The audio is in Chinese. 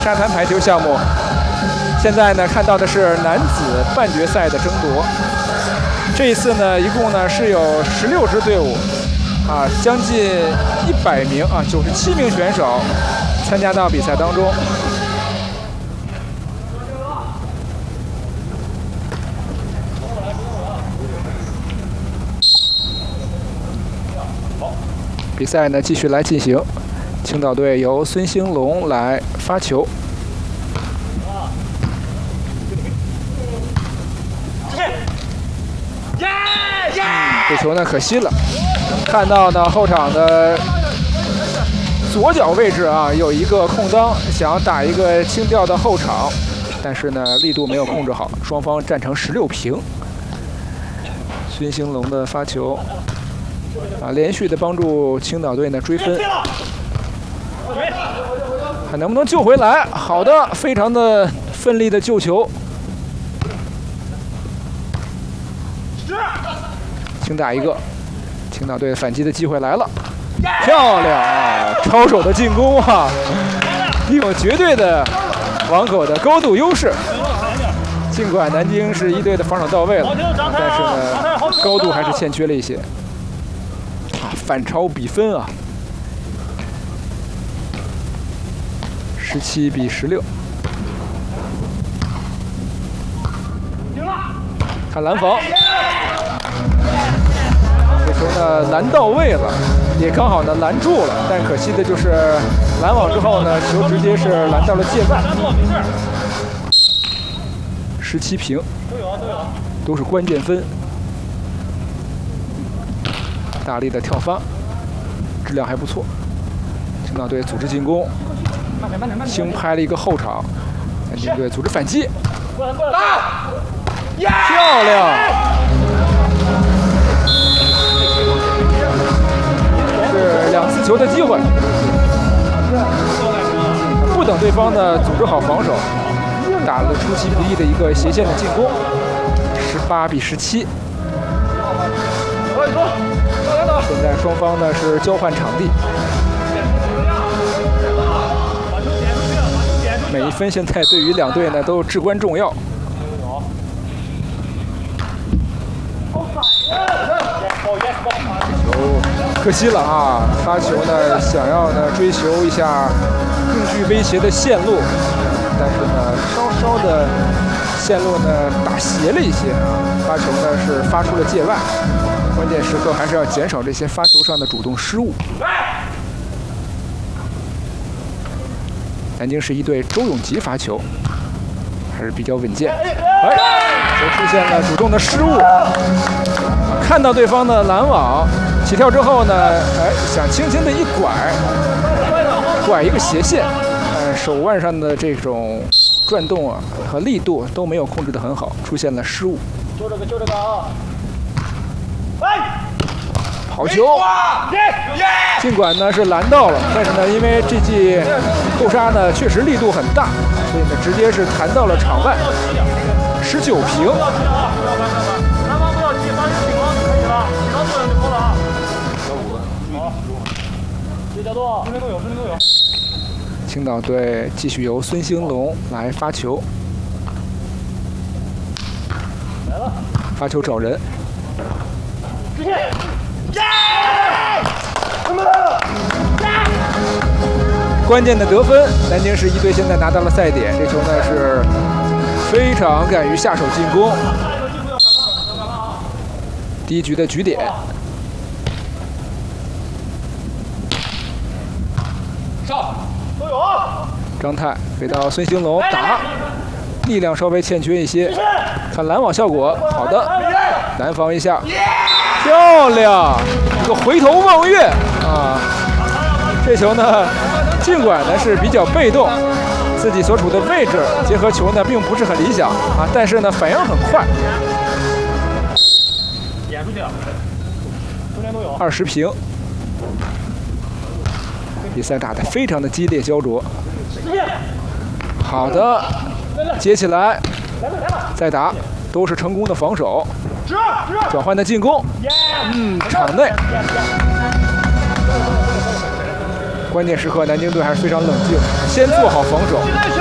沙滩排球项目，现在呢看到的是男子半决赛的争夺。这一次呢，一共呢是有16支队伍，将近100名97名选手参加到比赛当中。比赛呢继续来进行。 青岛队由孙兴龙来发球，这球呢可惜了。看到呢后场的左脚位置有一个空当，想要打一个轻吊的后场，但是呢力度没有控制好，双方战成16平。孙兴龙的发球连续的帮助青岛队呢追分。 看能不能救回来？好的，非常的奋力的救球。轻打一个，青岛队反击的机会来了，漂亮超手的进攻有绝对的网口的高度优势。尽管南京是一队的防守到位了，但是呢高度还是欠缺了一些。反超比分17比16，看拦防，这球呢拦到位了，也刚好呢拦住了，但可惜的就是拦网之后呢，球直接是拦到了界外。17平，都是关键分，大力的跳发，质量还不错。青岛队组织进攻。 轻拍了一个后场，南京队组织反击，漂亮！是2次球的机会，不等对方呢组织好防守，打了出其不意的一个斜线的进攻，18比17。现在双方呢是交换场地。 每一分现在对于两队呢都至关重要。球可惜了发球呢想要呢追求一下更具威胁的线路，但是呢稍稍的线路呢打斜了一些发球呢是发出了界外。关键时刻还是要减少这些发球上的主动失误。 南京市一队周永吉发球还是比较稳健，球出现了主动的失误，看到对方的拦网，起跳之后呢，想轻轻的一拐一个斜线，手腕上的这种转动和力度都没有控制得很好，出现了失误。就这个好球！尽管呢是拦到了，但是呢，因为这记扣杀呢确实力度很大，所以呢直接是弹到了场外，19平。 南方不要急，把这个顶可以了，顶到作用就够了好，这角度这边都有， 青岛队继续由孙兴龙来发球， 来了， 发球找人。 关键的得分，南京市一队现在拿到了赛点。这球呢是非常敢于下手进攻，第一局的局点。 上都有。 张泰给到孙兴龙打，力量稍微欠缺一些，看拦网效果，好的，难防一下。 漂亮，一个回头望月这球呢，尽管呢是比较被动，自己所处的位置结合球呢并不是很理想但是呢反应很快。 演出去了，中间都有。 20平，比赛打得非常的激烈焦灼。好的，接起来，再打，都是成功的防守。 转换的进攻，场内关键时刻南京队还是非常冷静，先做好防守。